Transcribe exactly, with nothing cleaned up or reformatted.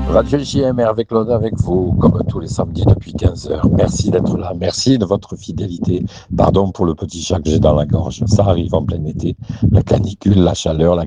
Radio J M R avec Claude avec vous, comme tous les samedis depuis quinze heures. Merci d'être là. Merci de votre fidélité. Pardon pour le petit chat que j'ai dans la gorge. Ça arrive en plein été. La canicule, la chaleur, la